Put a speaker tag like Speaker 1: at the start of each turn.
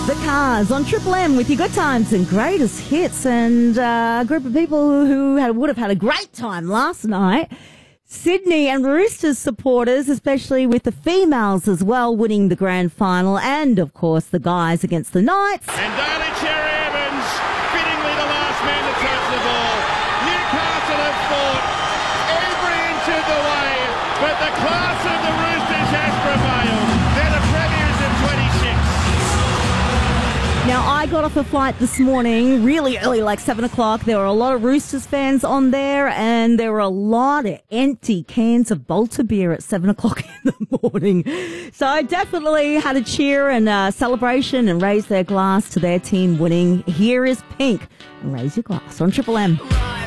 Speaker 1: The Cars on Triple M with your good times and greatest hits, and a group of people who would have had a great time last night. Sydney and Roosters supporters, especially with the females as well, winning the grand final, and of course the guys against the Knights.
Speaker 2: And Daly Cherry Evans, fittingly the last man to touch the ball. Newcastle have fought every inch of the way, but the class of the Roosters has prevailed. They're the premiers of 26.
Speaker 1: Now, I got off a flight this morning really early, like 7 o'clock. There were a lot of Roosters fans on there, and there were a lot of empty cans of Bolter beer at 7 o'clock in the morning. So I definitely had a cheer and a celebration and raise their glass to their team winning. Here is Pink, and raise your glass on Triple M.